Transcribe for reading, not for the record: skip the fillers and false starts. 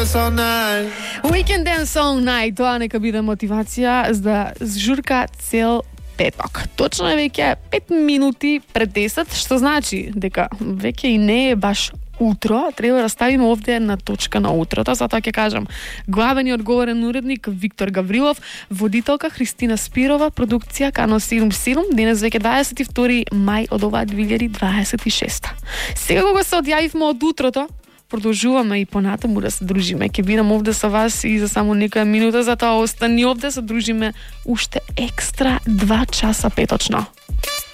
dance all night. Weekend Dance All Night, тоа нека биде мотивација за журка цел петок. Точно е веќе 5 минути пред 10, што значи дека веќе и не е баш утро, треба да ставиме овде една точка на утрото, затоа ќе кажам главен и одговорен уредник Виктор Гаврилов, водителка Христина Спирова, продукција Канал 77, денес веќе 22 мај од оваа 2026. Сега кога се одјавивме од утрото, продолжуваме и понатаму да се дружиме. Ќе бидам овде со вас и за само некоја минута, затоа остани овде, се дружиме уште екстра 2 часа петочно.